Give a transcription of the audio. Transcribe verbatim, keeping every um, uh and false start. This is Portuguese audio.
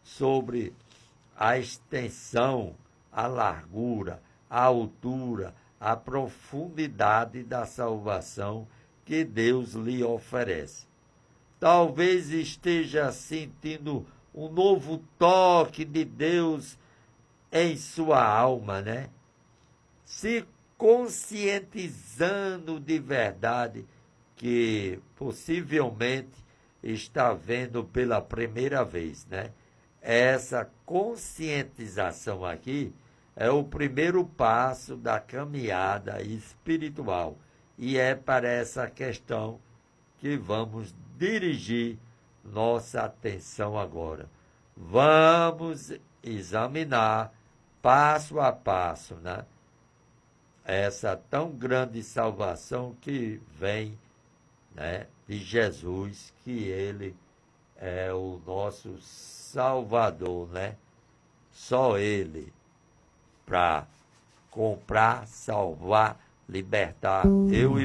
sobre a extensão, a largura, a altura, a profundidade da salvação que Deus lhe oferece. Talvez esteja sentindo um novo toque de Deus em sua alma, né? Se conscientizando de verdade que possivelmente está vendo pela primeira vez, né? Essa conscientização aqui é o primeiro passo da caminhada espiritual e é para essa questão que vamos dirigir nossa atenção agora. Vamos examinar passo a passo, né? Essa tão grande salvação que vem, né, de Jesus, que ele é o nosso Salvador, né? Só ele para comprar, salvar, libertar eu e